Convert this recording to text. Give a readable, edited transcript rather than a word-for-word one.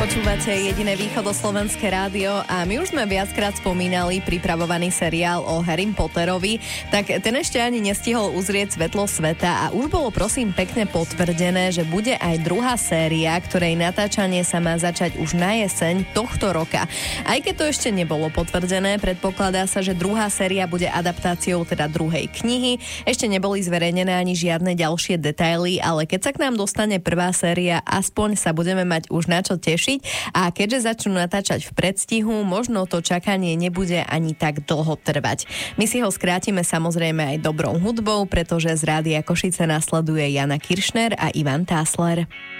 Počúvate jediné východoslovenské rádio a my už sme viackrát spomínali pripravovaný seriál o Harrym Potterovi, tak ten ešte ani nestihol uzrieť svetlo sveta a už bolo prosím pekne potvrdené, že bude aj druhá séria, ktorej natáčanie sa má začať už na jeseň tohto roka. Aj keď to ešte nebolo potvrdené, predpokladá sa, že druhá séria bude adaptáciou teda druhej knihy. Ešte neboli zverejnené ani žiadne ďalšie detaily, ale keď sa k nám dostane prvá séria, aspoň sa budeme mať už na čo tešiť. A keďže začnú natáčať v predstihu, možno to čakanie nebude ani tak dlho trvať. My si ho skrátime samozrejme aj dobrou hudbou, pretože z Rádia Košice nasleduje Jana Kiršner a Ivan Tásler.